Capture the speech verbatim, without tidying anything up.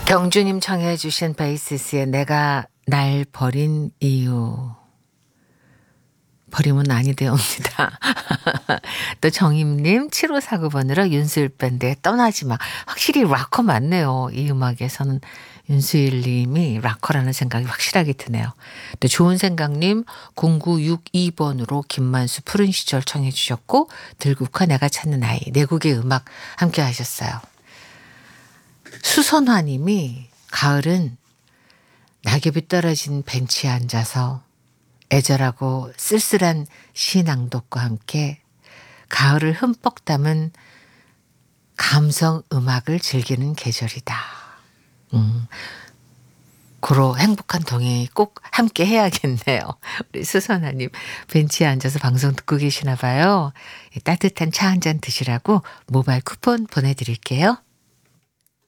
경주님 청해 주신 베이시스의 내가 날 버린 이유. 버림은 아니되옵니다. 또 정임님 칠오사구 번으로 윤수일 밴드의 떠나지 마. 확실히 락커 맞네요. 이 음악에서는 윤수일 님이 락커라는 생각이 확실하게 드네요. 또 좋은 생각님 공구육이 번으로 김만수 푸른 시절 청해 주셨고 들국화 내가 찾는 아이 네 곡의 음악 함께 하셨어요. 수선화 님이 가을은 낙엽이 떨어진 벤치에 앉아서 애절하고 쓸쓸한 시낭독과 함께 가을을 흠뻑 담은 감성 음악을 즐기는 계절이다. 음, 고로 행복한 동행이 꼭 함께 해야겠네요. 우리 수선아님 벤치에 앉아서 방송 듣고 계시나 봐요. 따뜻한 차 한 잔 드시라고 모바일 쿠폰 보내드릴게요.